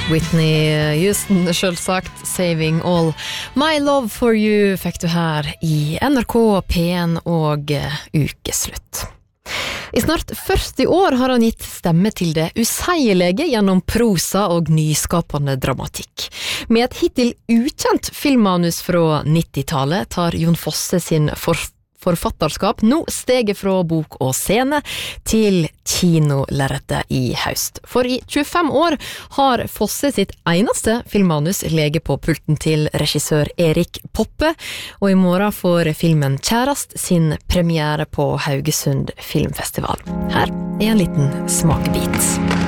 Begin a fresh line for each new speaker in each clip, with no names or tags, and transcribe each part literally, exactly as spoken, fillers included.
Whitney Houston, selvsagt, Saving All My Love For You fikk du her i N R K, P en og ukeslutt. I snart førti år har han gitt stemme til det useilige gjennom prosa og nyskapende dramatikk. Med et hittil ukjent filmmanus fra nittitallet tar Jon Fosse sin forfatterskap forfatterskap nå steget fra bok og scene til kinolerretet i høst. For i tjuefem år har Fosse sitt eneste filmmanus lege på pulten til regissør Erik Poppe, og i morgen får filmen Kjærast sin premiere på Haugesund Filmfestival. Her er en liten smakebit.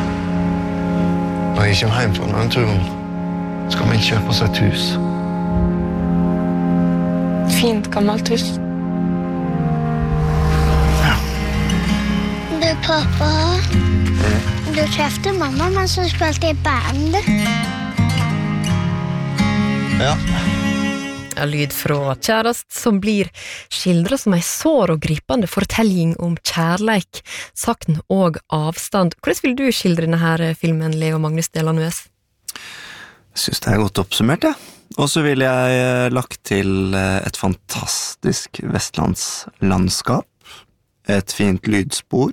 Når jeg kommer hjem fra denne turen, skal man kjøpe seg et hus.
Fint, gammelt hus.
Du, pappa, mm. du trefte mamma mens hun spilte i band.
Ja.
Ja, lyd fra Kjærast, som blir skildret som en sår og gripende fortelling om kjærleik, sakn og avstand. Hvordan vil du skildre denne her filmen, Leo Magnus Delanues?
Jeg synes det er godt oppsummert, ja. Og så vil jeg lagt til et fantastisk vestlandslandskap, et fint lydspor,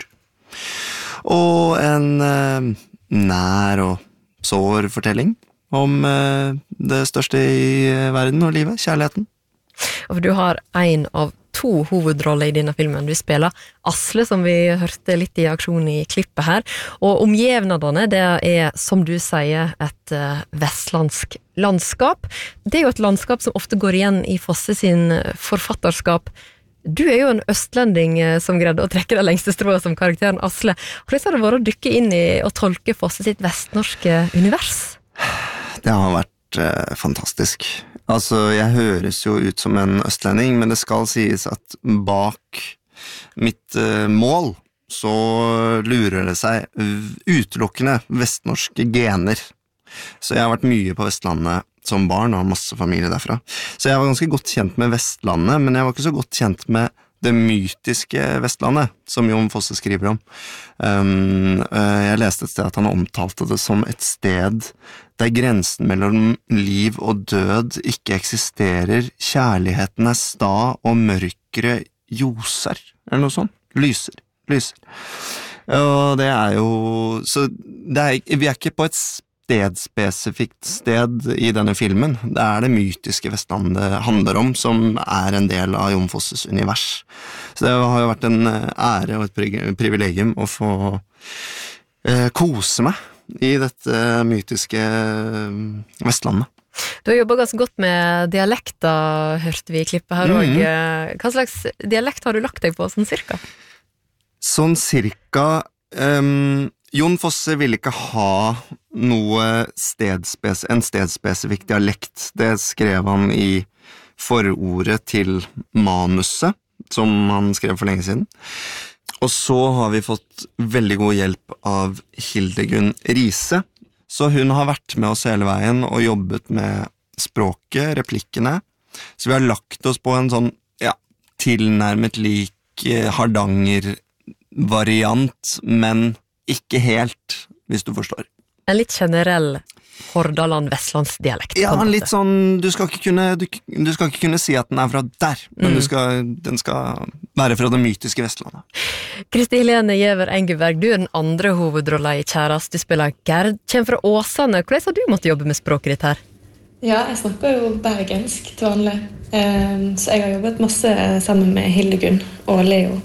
og en eh, nær og sår fortelling om eh, det største i verden og livet, kjærligheten.
Og du har en av to hovedroller i denne filmen. Du spiller Asle, som vi hørte litt i aksjon i klippet her, og omgjevnadene, det er, som du sier, et uh, vestlandsk landskap. Det er jo et landskap som ofte går igjen i Fosse sin forfatterskap. Du er jo en østlending som greide å trekke det lengste strået som karakteren Asle. Hvordan har det vært å dykke inn i og tolke Fosse sitt vestnorske univers?
Det har vært eh, fantastisk. Altså, jeg høres jo ut som en østlending, men det skal sies at bak mitt eh, mål så lurer det seg utelukkende vestnorske gener. Så jeg har vært mye på Vestlandet som barn og har masse familie derfra. Så jeg var ganske godt kjent med Vestlandet, men jeg var ikke så godt kjent med det mytiske Vestlandet, som Jon Fosse skriver om. Um, jeg leste et sted at han omtalte det som et sted der grensen mellom liv og død ikke eksisterer, kjærligheten er sta og mørkere ljoser, eller noe sånt. Lyser, lyser. Og det er jo, så det er, vi er ikke på et stedspesifikt sted i denne filmen. Det er det mytiske Vestlandet det handler om, som er en del av Jon Fosses univers. Så det har jo vært en ære og et privilegium å få eh, kose meg i dette mytiske Vestlandet.
Du har jobbet ganske godt med dialekter, hørte vi i klippet her også.
Mm-hmm.
Hva slags dialekt har du lagt deg på, sånn cirka?
Sånn cirka... Um, Jon Fosse ville ikke ha noe stedspes- en stedspesifikk dialekt. Det skrev han i forordet til manuset, som han skrev for lenge siden. Og så har vi fått veldig god hjelp av Hildegunn Riise. Så hun har vært med oss hele veien og jobbet med språket, replikkene. Så vi har lagt oss på en sånn, ja, tilnærmet lik Hardanger variant, men ikke helt, hvis du forstår.
En litt generell Hordaland-Vestlandsdialekt.
Ja, litt sånn, du skal, ikke kunne, du, du skal ikke kunne si at den er fra der, men mm. du skal, den skal være fra det mytiske Vestlandet.
Kristi Helene Gjæver Engeberg, du er den andre hovedrollen i Kjærast. Du spiller Gerd, kommer fra Åsane. Hvordan har du måttet jobbe med språket ditt her?
Ja, jeg snakker jo bergensk til vanlig, så jeg har jobbet masse sammen med Hildegunn og Leo.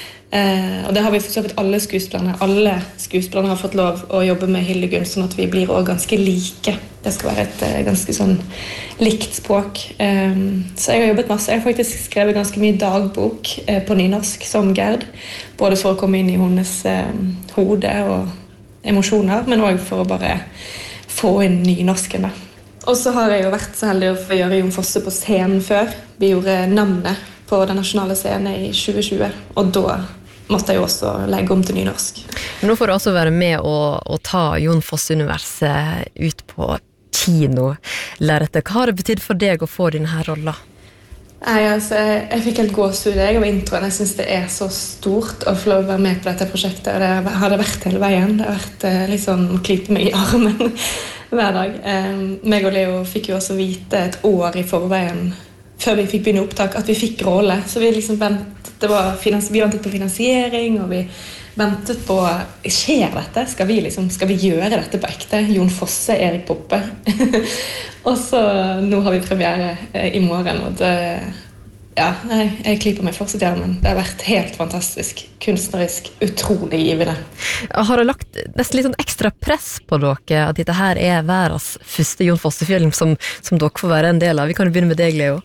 Eh, og det har vi for så vidt alle skuespillerne. Alle skuespillerne har fått lov å jobbe med Hildegunn, sånn at vi blir også ganske like. Det skal være et eh, ganske sånn likt språk. Eh, så jeg har jobbet masse. Jeg har faktisk skrevet ganske mye dagbok eh, på nynorsk som Gerd. Både for å komme inn i hennes eh, hode og emosjoner, men også for å bare få inn nynorsken da. Og så har jeg jo vært så heldig å få gjøre Jon Fosse på scenen før. Vi gjorde navnet på den nasjonale scenen i tjue tjue, og da måtte jeg jo også legge om til nynorsk.
Men nå får du også være med å, å ta Jon Fosse-universet ut på kino-lerretet. Hva har det betydd for deg å få denne rollen?
Nei, altså, jeg, jeg fikk helt gåsehud jeg av introen. Jeg synes det er så stort å få lov å være med på dette prosjektet. Det har det vært hele veien. Det har vært litt sånn å klype meg i armen. hver dag. Eh, meg og Leo fikk jo også vite et år i forveien, før vi fikk begynne opptak, at vi fikk rolle. Så vi liksom ventet, det var finans, vi ventet på finansiering, og vi ventet på, skjer dette? Skal vi, liksom, skal vi gjøre dette på ekte? Jon Fosse, Erik Poppe. Og så, nå har vi premiere eh, i morgen, og det, ja, nei, jeg klipper meg fortsatt i armen. Det har vært helt fantastisk, kunstnerisk, utrolig givende.
Har det lagt nesten litt sånn ekstra press på dere, at dette her er verdens første Jon Fosse-film som, som dere får være en del av? Vi kan jo begynne med deg, Leo.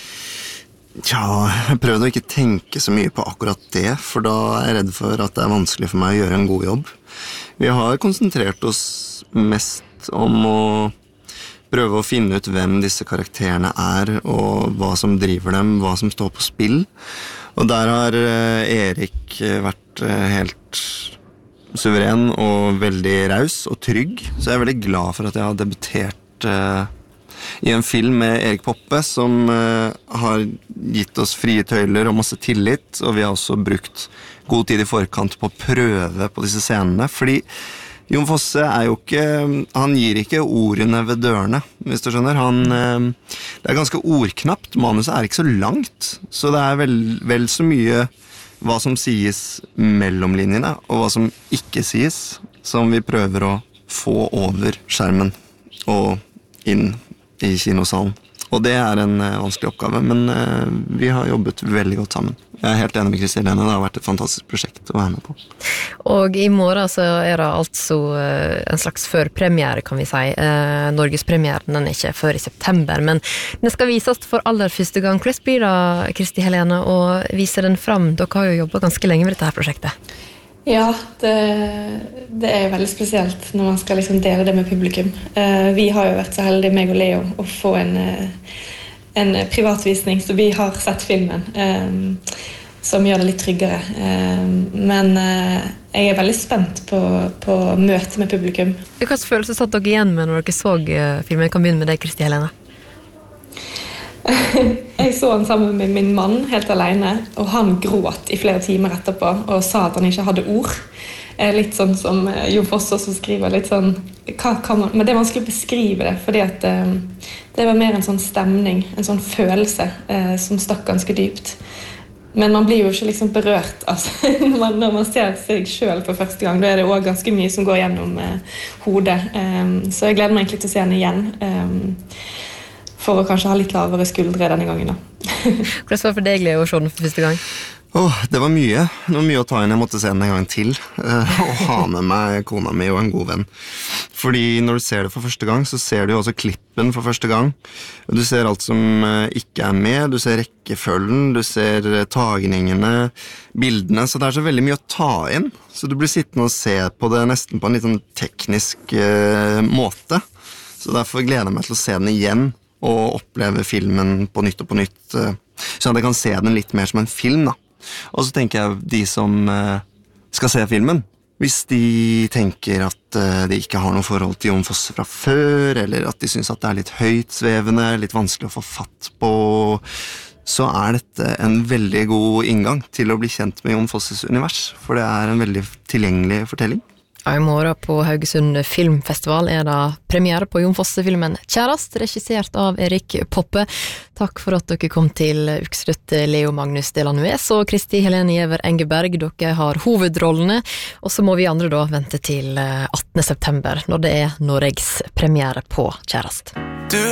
Ja, jeg prøvde å ikke tenke så mye på akkurat det, for da er jeg redd for at det er vanskelig for meg å gjøre en god jobb. Vi har konsentrert oss mest om å prøve å finne ut hvem disse karakterene er, og hva som driver dem, hva som står på spill. Og der har Erik vært helt suveren og veldig raus og trygg, så jeg er veldig glad for at jeg har debutert i en film med Erik Poppe, som uh, har gitt oss frie tøyler og masse tillit, og vi har også brukt god tid i forkant på å prøve på disse scenene, fordi Jon Fosse er jo ikke, han gir ikke ordene ved dørene, hvis du skjønner. Han, uh, det er ganske ordknapt, manuset er ikke så langt, så det er vel, vel så mye hva som sies mellom linjene, og hva som ikke sies, som vi prøver å få over skjermen og inn i kinosalen. Og det er en uh, vanskelig oppgave, men uh, vi har jobbet veldig godt sammen. Jeg er helt enig med Kristi Helene, det har vært et fantastisk prosjekt å være med på.
Og i morgen så er det altså uh, en slags førpremiere, kan vi si. Uh, Norgespremieren den er ikke før i september, men den skal vises for aller første gang. Hvordan blir det, Kristi Helene, å vise den fram? Dere har jo jobbet ganske lenge med dette her prosjektet.
Ja, det, det er veldig spesielt når man skal liksom dele det med publikum. Eh, vi har jo vært så heldige, meg og Leo, å få en, en privatvisning, så vi har sett filmen, eh, som gjør det litt tryggere. Eh, men eh, jeg er veldig spent på, på møtet med publikum.
Hva slags følelse satt dere igjen med når dere så filmen? Jeg kan begynne med deg, Kristi Helene.
Jeg så han sammen med min mann helt alene, og han gråt i flere timer etterpå og sa at han ikke hadde ord. Litt sånn som Jon Fosse også skriver, litt sånn, hva kan man, men det er vanskelig å beskrive det, fordi at eh, det var mer en sånn stemning, en sånn følelse eh, som stakk ganske dypt. Men man blir jo ikke liksom berørt, altså, når, man, når man ser seg selv for første gang, da er det også ganske mye som går gjennom eh, hodet. Eh, så jeg gleder meg egentlig til å se henne igjen. Eh, for å kanskje ha litt lavere skuldre denne gangen da.
Hvordan var det for deg, Leo, å se den for første gang?
Åh, det var mye. Det var mye å ta inn. Jeg måtte se den en gang til. Uh, og ha med meg kona mi og en god venn. Fordi når du ser det for første gang, så ser du også klippen for første gang. Du ser alt som uh, ikke er med. Du ser rekkefølgen, du ser uh, tagningene, bildene. Så det er så veldig mye å ta inn. Så du blir sittende og se på det nesten på en litt sånn teknisk uh, måte. Så derfor gleder jeg meg til å se den igjen og oppleve filmen på nytt og på nytt, så jeg kan se den litt mer som en film da. Og så tenker jeg de som skal se filmen, hvis de tenker at de ikke har noe forhold til Jon Fosse fra før, eller at de synes at det er litt høytsvevende, litt vanskelig å få fatt på, så er dette en veldig god inngang til å bli kjent med Jon Fosses univers, for det er en veldig tilgjengelig fortelling.
Ja, i morgen på Haugesund Filmfestival er det premiere på Jon Fosse-filmen Kjærast, regissert av Erik Poppe. Takk for at dere kom til Ukeslutt, Leo Magnus Delanues og Kristi Helene Giæver Engeberg. Dere har hovedrollene, og så må vi andre da vente til attende september, når det er Norges premiere på Kjærast.